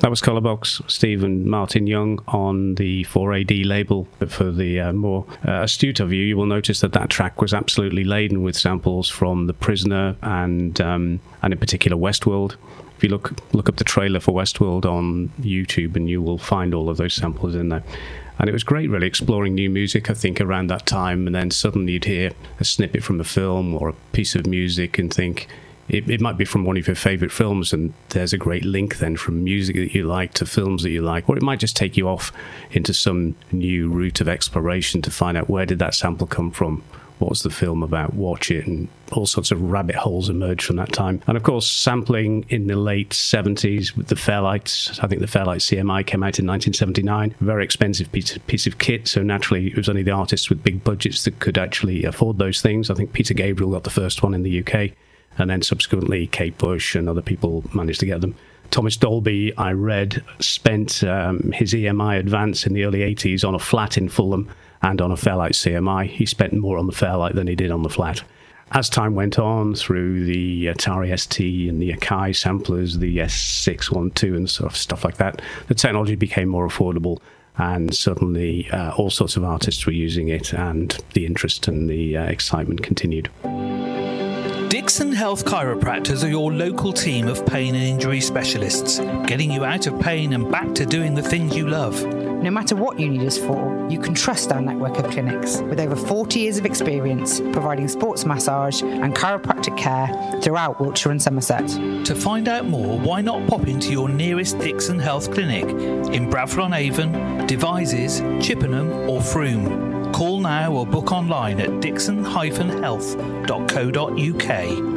That was Colourbox, Steve and Martin Young on the 4AD label. But for the more astute of you, you will notice that track was absolutely laden with samples from The Prisoner and in particular Westworld. If you look up the trailer for Westworld on YouTube, and you will find all of those samples in there. And it was great, really, exploring new music, I think, around that time. And then suddenly you'd hear a snippet from a film or a piece of music and think, it might be from one of your favourite films, and there's a great link then from music that you like to films that you like. Or it might just take you off into some new route of exploration to find out, where did that sample come from? What was the film about? Watch it, and all sorts of rabbit holes emerged from that time. And of course, sampling in the late 70s with the Fairlights. I think the Fairlight CMI came out in 1979. A very expensive piece of kit, so naturally it was only the artists with big budgets that could actually afford those things. I think Peter Gabriel got the first one in the UK, and then subsequently Kate Bush and other people managed to get them. Thomas Dolby, I read, spent his EMI advance in the early 80s on a flat in Fulham and on a Fairlight CMI. He spent more on the Fairlight than he did on the flat. As time went on, through the Atari ST and the Akai samplers, the S612 and sort of stuff like that, the technology became more affordable, and suddenly all sorts of artists were using it, and the interest and the excitement continued. Dixon Health Chiropractors are your local team of pain and injury specialists, getting you out of pain and back to doing the things you love. No matter what you need us for, you can trust our network of clinics with over 40 years of experience providing sports massage and chiropractic care throughout Wiltshire and Somerset. To find out more, why not pop into your nearest Dixon Health clinic in Bradford-on-Avon, Devizes, Chippenham or Frome. Call now or book online at dixon-health.co.uk.